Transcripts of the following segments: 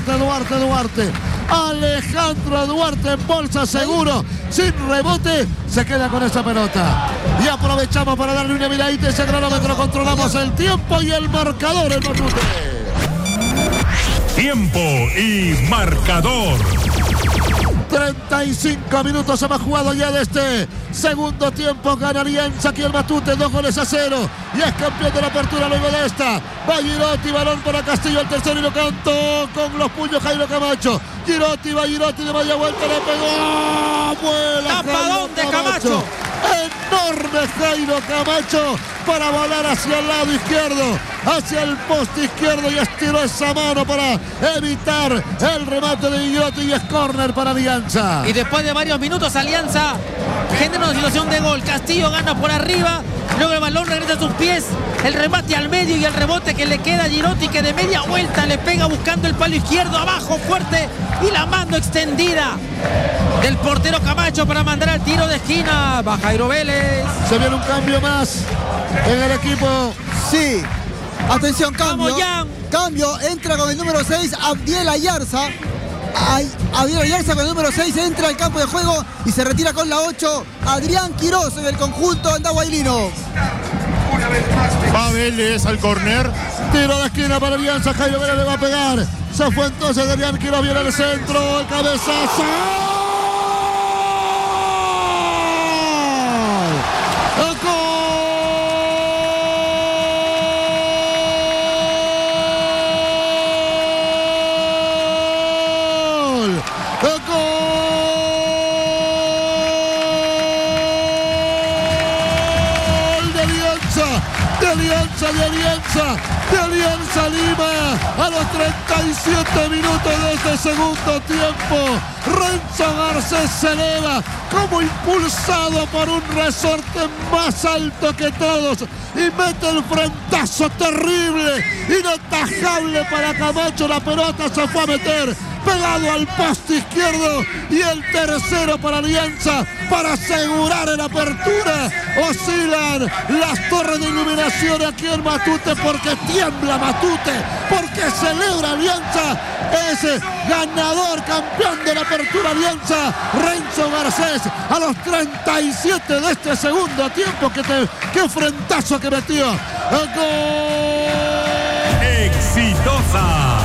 Duarte. Alejandro Duarte en bolsa seguro, sin rebote, se queda con esa pelota. Y aprovechamos para darle una miradita a ese cronómetro, controlamos el tiempo y el marcador en Matute. Tiempo y marcador. 35 minutos hemos jugado ya de este segundo tiempo. Gana Alianza aquí el Matute, 2-0. Y es campeón de la apertura luego de esta. Va Girotti, balón para Castillo, el tercero y lo cantó con los puños Jairo Camacho. Girotti, de media vuelta, le pegó. Vuela ¡Tapadón de Camacho! Enorme Jairo Camacho para volar hacia el lado izquierdo, hacia el poste izquierdo, y estiró esa mano para evitar el remate de Girotti y es córner para Alianza. Y después de varios minutos Alianza genera una situación de gol. Castillo gana por arriba, luego el balón regresa a sus pies, el remate al medio y el rebote que le queda a Girotti, que de media vuelta le pega buscando el palo izquierdo, abajo fuerte, y la mano extendida del portero Camacho para mandar al tiro de esquina. Va Jairo Vélez. Se viene un cambio más en el equipo. Sí. Atención, cambio. Vamos, Cambio, entra con el número 6, Abdiel Ayarza. Abdiel Ayarza con el número 6 entra al campo de juego y se retira con la 8, Adrián Quiroz en el conjunto andahuaylino. Va Vélez al córner. Tiro de esquina para Alianza, Jairo Vélez le va a pegar. Se fue entonces Adrián Quiroz, viene al centro, el cabezazo. De Alianza Lima a los 37 minutos de este segundo tiempo. Renzo Garcés se eleva como impulsado por un resorte más alto que todos y mete el frentazo terrible, inatajable para Camacho. La pelota se fue a meter pegado al poste izquierdo y el tercero para Alianza para asegurar en apertura. Oscilan las torres de iluminación aquí en Matute porque tiembla Matute, porque celebra Alianza. Es ganador, campeón de la apertura Alianza, Renzo Garcés, a los 37 de este segundo tiempo. ¡Qué frentazo que metió! ¡Gol! Exitosa.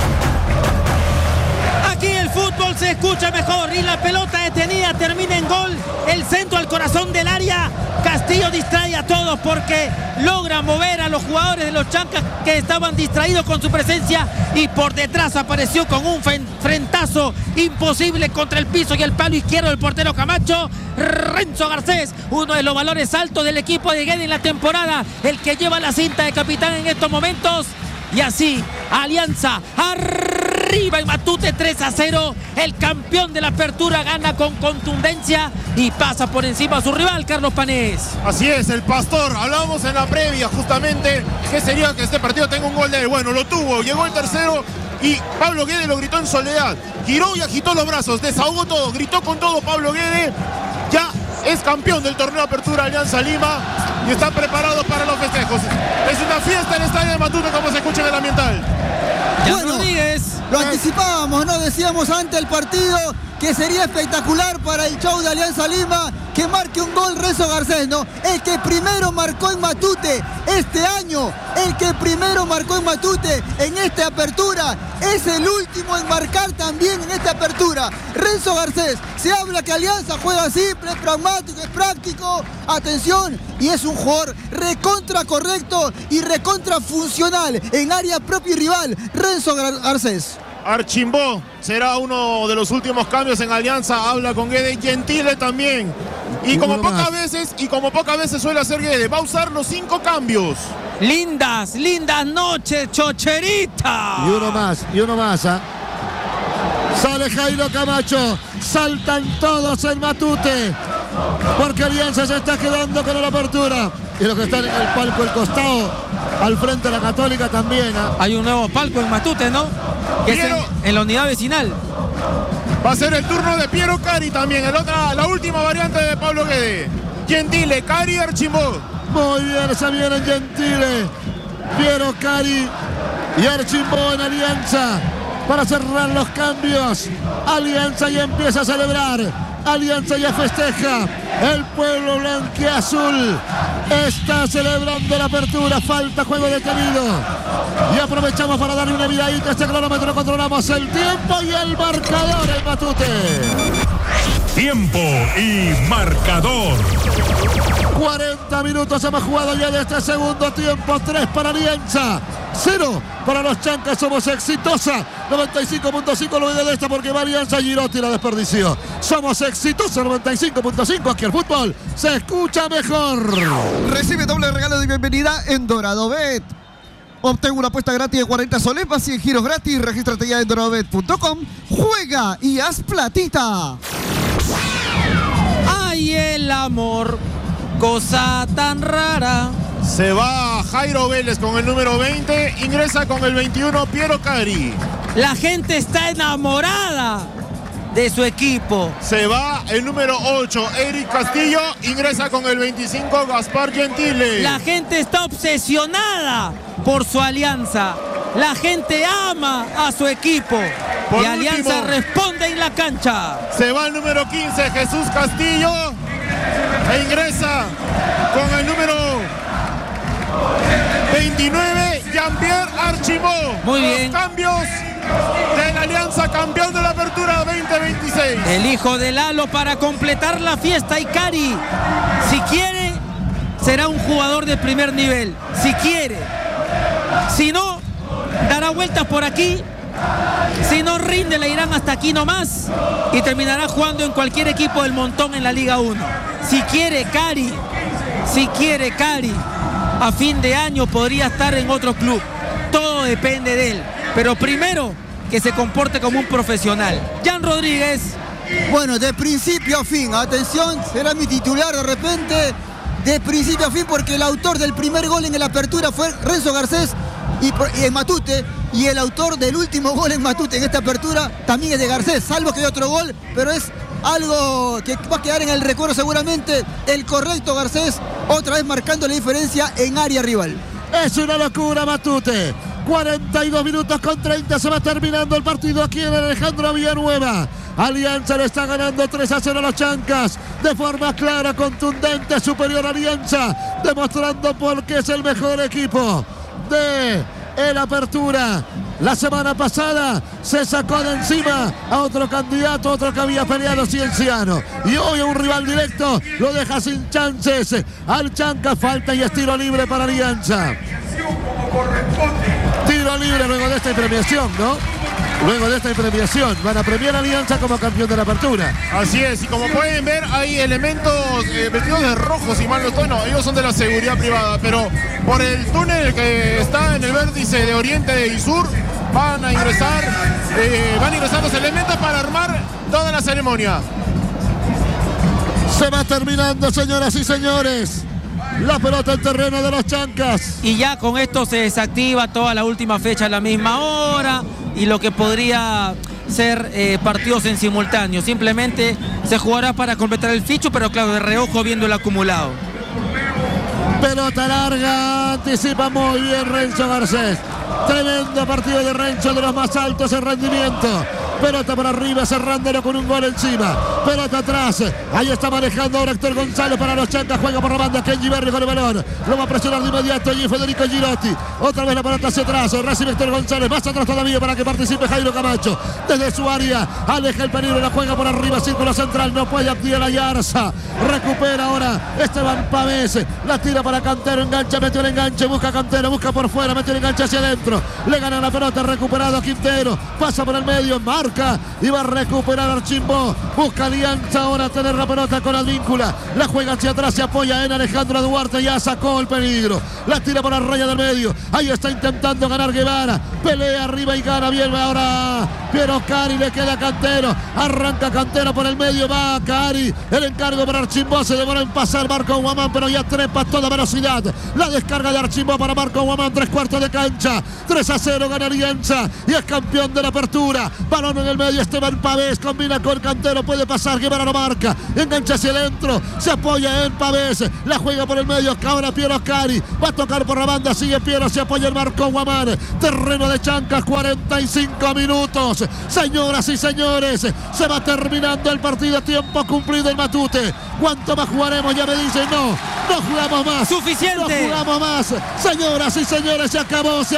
Aquí el fútbol se escucha mejor y la pelota detenida termina en gol. El centro al corazón del área. Castillo distrae a todos porque logra mover a los jugadores de los Chancas que estaban distraídos con su presencia, y por detrás apareció con un frentazo imposible contra el piso y el palo izquierdo del portero Camacho. Renzo Garcés, uno de los valores altos del equipo de Guede en la temporada, el que lleva la cinta de capitán en estos momentos. Y así, Alianza arriba en Matute 3-0. El campeón de la apertura gana con contundencia y pasa por encima a su rival, Carlos Panés. Así es, el Pastor. Hablábamos en la previa justamente que sería que este partido tenga un gol de él. Bueno, lo tuvo, llegó el tercero y Pablo Guede lo gritó en soledad. Giró y agitó los brazos, desahogó todo, gritó con todo Pablo Guede. Ya es campeón del torneo Apertura Alianza Lima y está preparado para los festejos. Es una fiesta en el estadio de Matute, como se escucha en el ambiental. Bueno, lo anticipábamos, ¿no? Decíamos ante el partido que sería espectacular para el show de Alianza Lima que marque un gol Renzo Garcés, ¿no? El que primero marcó en Matute este año, el que primero marcó en Matute en esta apertura, es el último en marcar también en esta apertura. Renzo Garcés, se habla que Alianza juega simple, es pragmático, es práctico, atención, y es un jugador recontra correcto y recontra funcional en área propia y rival, Renzo Garcés. Archimbó será uno de los últimos cambios en Alianza, habla con Guede. Gentile también. Y como pocas veces suele hacer Guede, va a usar los 5 cambios. Lindas noches, chocherita. Y uno más, ¿eh? Sale Jairo Camacho, saltan todos en Matute, porque Alianza se está quedando con la apertura. Y los que están en el palco, el costado, al frente de la Católica también, ¿eh? Hay un nuevo palco en Matute, ¿no? Que es en la unidad vecinal. Va a ser el turno de Piero Cari también, la última variante de Pablo Guede. Gentile, Cari, Archimbó. Muy bien, se viene Gentile, Piero Cari y Archimbó en Alianza. para cerrar los cambios. Alianza ya empieza a celebrar. Alianza ya festeja. El pueblo blanquiazul está celebrando la apertura. Falta juego detenido. Y aprovechamos para darle una miradita a este cronómetro. Controlamos el tiempo y el marcador, el Matute. Tiempo y marcador. 40 minutos hemos jugado ya de este segundo tiempo. 3 para Alianza, 0 para los Chancas. Somos exitosa. 95.5 luego de esta porque va Alianza. Girotti la desperdició. Somos exitosa. 95.5. Aquí el fútbol se escucha mejor. Recibe doble regalo de bienvenida en Dorado Bet. Obtén una apuesta gratis de 40 soles más 100 giros gratis. Regístrate ya en doradobet.com. Juega y haz platita. ¡Ay, el amor! Cosa tan rara. Se va Jairo Vélez con el número 20. Ingresa con el 21 Piero Cari. La gente está enamorada de su equipo. Se va el número 8 Eric Castillo. Ingresa con el 25 Gaspar Gentile. La gente está obsesionada por su Alianza. La gente ama a su equipo. Por y Alianza último, responde en la cancha. Se va el número 15 Jesús Castillo. E ingresa con el número 29 Jean-Pierre Archimbaud. Muy bien. Los cambios de la Alianza, campeón de la Apertura 2026. El hijo de Lalo para completar la fiesta. Y Cari, si quiere, será un jugador de primer nivel. Si quiere. Si no, dará vueltas por aquí. Si no rinde, le irán hasta aquí nomás. Y terminará jugando en cualquier equipo del montón en la Liga 1. Si quiere Cari, a fin de año podría estar en otro club. Todo depende de él. Pero primero, que se comporte como un profesional. Jan Rodríguez. Bueno, de principio a fin, atención, será mi titular de repente, de principio a fin, porque el autor del primer gol en la apertura fue Renzo Garcés y en Matute, y el autor del último gol en Matute en esta apertura también es de Garcés, salvo que hay otro gol, pero es algo que va a quedar en el recuerdo seguramente, el correcto Garcés, otra vez marcando la diferencia en área rival. Es una locura Matute. 42 minutos con 30 se va terminando el partido aquí en Alejandro Villanueva. Alianza le está ganando 3-0 a los Chancas de forma clara, contundente, superior a Alianza, demostrando por qué es el mejor equipo de la apertura. La semana pasada se sacó de encima a otro candidato, otro que había peleado, Cienciano. Y hoy a un rival directo lo deja sin chances. Al Chanca, falta y es tiro libre para Alianza. Tiro libre luego de esta premiación, ¿no? Luego de esta premiación van a premiar a Alianza como campeón de la apertura. Así es, y como pueden ver hay elementos vestidos de rojo, si mal no estoy, no, ellos son de la seguridad privada, pero por el túnel que está en el vértice de oriente y sur van a ingresar los elementos para armar toda la ceremonia. Se va terminando, señoras y señores, la pelota en terreno de los Chancas. Y ya con esto se desactiva toda la última fecha a la misma hora y lo que podría ser partidos en simultáneo. Simplemente se jugará para completar el ficho, pero claro, de reojo viendo el acumulado. Pelota larga, anticipa muy bien Renzo Garcés. Tremendo partido de Renzo, de los más altos en rendimiento. Pelota para arriba, cerrándolo con un gol encima. Pelota atrás, ahí está manejando ahora Héctor González para los Chancas. Juega por la banda Kenji Berry con el balón. Lo va a presionar de inmediato allí Federico Girotti. Otra vez la pelota hacia atrás, recibe Héctor González. Más atrás todavía para que participe Jairo Camacho. Desde su área, aleja el peligro, la juega por arriba, círculo central. No puede activar la Yarza. Recupera ahora Esteban Pavés. La tira para Cantero, engancha, metió el enganche. Busca Cantero, busca por fuera, metió el enganche hacia adentro. Le gana la pelota, recuperado Quintero. Pasa por el medio, marca y va a recuperar Archimbaud. Busca Alianza ahora tener la pelota con Advíncula. La juega hacia atrás, se apoya en Alejandro Duarte. Ya sacó el peligro. La tira por la raya del medio. Ahí está intentando ganar Guevara. Pelea arriba y gana bien ahora Piero Cari. Le queda Cantero. Arranca Cantero por el medio. Va Cari. El encargo para Archimbaud. Se demora en pasar Marco Guamán, pero ya trepa a toda velocidad. La descarga de Archimbaud para Marco Guamán. 3/4 de cancha. 3-0 gana Alianza y es campeón de la apertura. Balón en el medio, Esteban Pavés combina con Cantero, puede pasar César Guevara lo marca. Engancha hacia adentro. Se apoya en Pavés. La juega por el medio. Ahora Piero Cari. Va a tocar por la banda. Sigue Piero. Se apoya en Marco Guamán. Terreno de Chancas. 45 minutos. Señoras y señores. Se va terminando el partido. Tiempo cumplido en Matute. ¿Cuánto más jugaremos? Ya me dicen no jugamos más. Suficiente. No jugamos más. Señoras y señores, se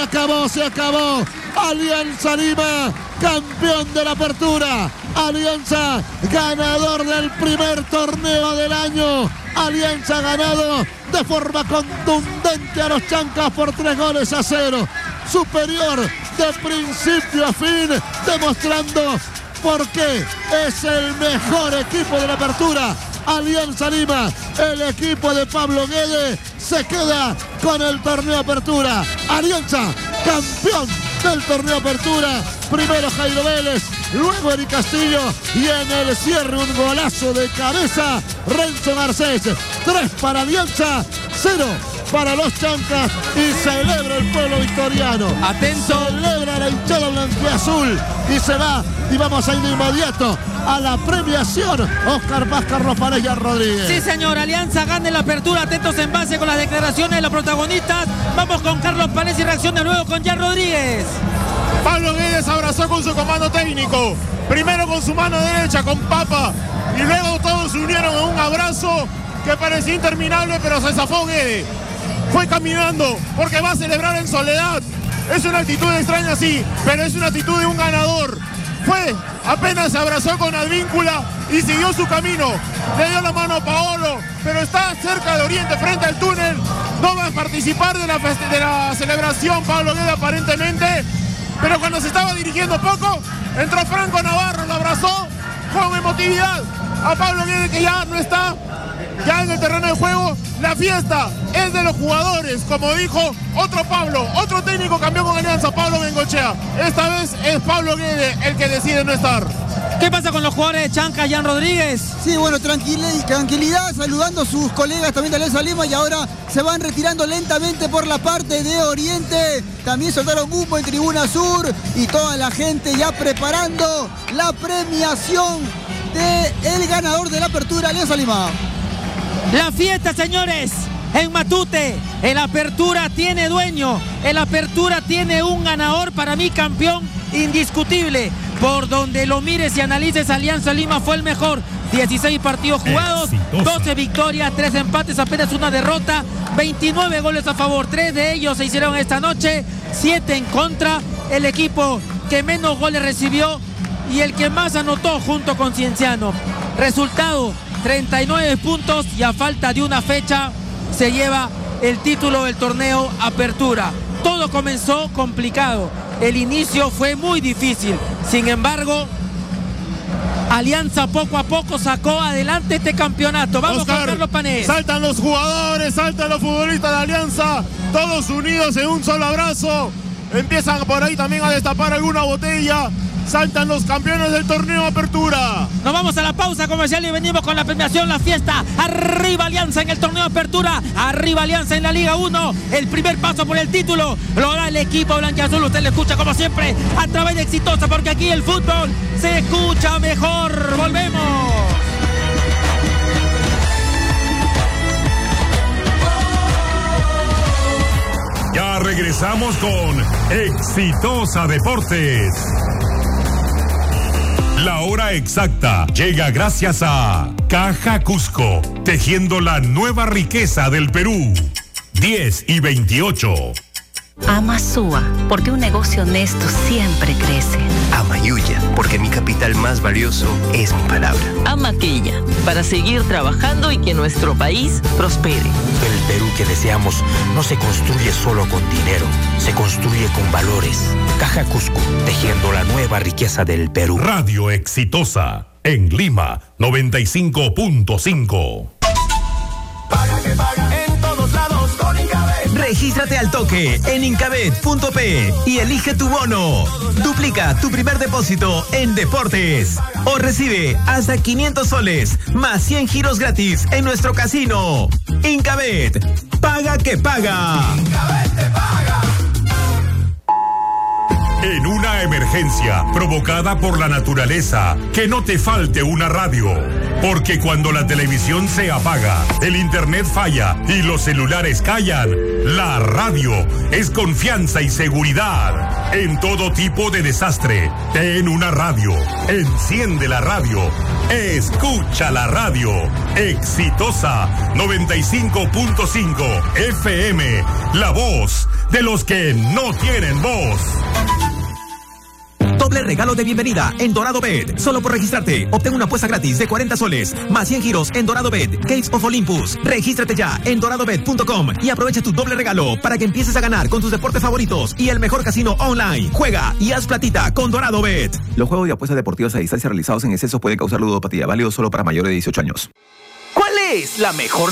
acabó. Alianza Lima, campeón de la apertura. Alianza, ganador del primer torneo del año. Alianza ganado de forma contundente a los Chancas por 3-0. Superior de principio a fin, demostrando por qué es el mejor equipo de la apertura. Alianza Lima, el equipo de Pablo Guede se queda con el torneo Apertura. Alianza, campeón del torneo Apertura. Primero Jairo Vélez, luego Eric Castillo y en el cierre un golazo de cabeza Renzo Garcés. 3 para Alianza, 0 para los Chancas y celebra el pueblo victoriano. Atento. Celebra la hinchada blanquiazul y se va y vamos a ir de inmediato a la premiación. Oscar Paz, Carlos Pareja Rodríguez. Sí, señor, Alianza gana la apertura. Atentos en base con las declaraciones de los protagonistas. Vamos con Carlos Pareja y reacciona luego con Jan Rodríguez. Pablo Guedes se abrazó con su comando técnico. Primero con su mano derecha, con Papa. Y luego todos se unieron en un abrazo que parecía interminable, pero se zafó Guedes. Fue caminando porque va a celebrar en soledad. Es una actitud extraña, sí, pero es una actitud de un ganador. Apenas se abrazó con Advíncula y siguió su camino. Le dio la mano a Paolo, pero está cerca de Oriente, frente al túnel. No va a participar de la celebración Pablo Guedes aparentemente, pero cuando se estaba dirigiendo poco, entró Franco Navarro, lo abrazó con emotividad a Pablo Guedes, que ya no está ya en el terreno de juego. La fiesta es de los jugadores, como dijo otro Pablo, otro técnico cambió con Alianza, Pablo Bengochea. Esta vez es Pablo Guedes el que decide no estar. ¿Qué pasa con los jugadores de Chanca, Jan Rodríguez? Sí, bueno, tranquilidad, saludando a sus colegas también de Alianza Lima y ahora se van retirando lentamente por la parte de Oriente. También soltaron humo en Tribuna Sur y toda la gente ya preparando la premiación del ganador de la apertura, Alianza Lima. La fiesta, señores, en Matute. El Apertura tiene dueño. El Apertura tiene un ganador, para mí campeón indiscutible. Por donde lo mires y analices, Alianza Lima fue el mejor. 16 partidos jugados, 12 victorias, 3 empates, apenas una derrota, 29 goles a favor. 3 de ellos se hicieron esta noche, 7 en contra. El equipo que menos goles recibió y el que más anotó junto con Cienciano. Resultado: 39 puntos y a falta de una fecha se lleva el título del torneo Apertura. Todo comenzó complicado, el inicio fue muy difícil, sin embargo Alianza poco a poco sacó adelante este campeonato. Vamos, Oscar, con Carlos Panés. Saltan los jugadores, saltan los futbolistas de Alianza, todos unidos en un solo abrazo. Empiezan por ahí también a destapar alguna botella. Saltan los campeones del torneo Apertura. Nos vamos a la pausa comercial y venimos con la premiación, la fiesta. Arriba Alianza en el torneo Apertura. Arriba Alianza en la Liga 1. El primer paso por el título lo da el equipo blanquiazul. Usted lo escucha como siempre a través de Exitosa, porque aquí el fútbol se escucha mejor. Volvemos. Ya regresamos con Exitosa Deportes. La hora exacta llega gracias a Caja Cusco, tejiendo la nueva riqueza del Perú. 10 y 28. Ama Sua, porque un negocio honesto siempre crece. Ama Yuya, porque mi capital más valioso es mi palabra. Ama Quilla, para seguir trabajando y que nuestro país prospere. El Perú que deseamos no se construye solo con dinero, se construye con valores. Caja Cusco, tejiendo la nueva riqueza del Perú. Radio Exitosa, en Lima, 95.5. Paga que paga en todos lados con Incabet. Regístrate al toque en incabet.p y elige tu bono. Duplica tu primer depósito en deportes o recibe hasta 500 soles más 100 giros gratis en nuestro casino. Incabet, paga que paga. Incabet te paga. En una emergencia provocada por la naturaleza, que no te falte una radio. Porque cuando la televisión se apaga, el internet falla y los celulares callan, la radio es confianza y seguridad. En todo tipo de desastre, ten una radio. Enciende la radio. Escucha la radio. Exitosa 95.5 FM. La voz de los que no tienen voz. Doble regalo de bienvenida en Dorado Bet. Solo por registrarte, obtén una apuesta gratis de 40 soles, más 100 giros en Dorado Bet, Gates of Olympus. Regístrate ya en doradobet.com y aprovecha tu doble regalo para que empieces a ganar con tus deportes favoritos y el mejor casino online. Juega y haz platita con Dorado Bet. Los juegos de apuestas deportivas a distancia realizados en exceso pueden causar ludopatía, válido solo para mayores de 18 años. ¿Cuál es la mejor